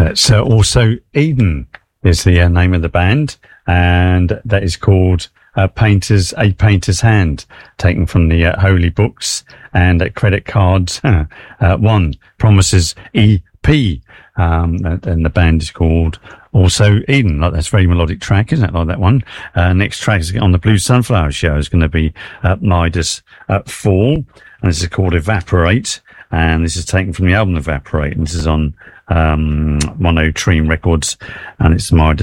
That's also Eden is the name of the band, and that is called A Painter's Hand, taken from the Holy Books and Credit Cards 1, Promises EP, and the band is called also Eden. Like, that's a very melodic track, isn't it? Like that one. Next track is on the Blue Sunflower Show is going to be Midas Fall, and this is called Evaporate, and this is taken from the album Evaporate, and this is on Monotream Records, and it's Midas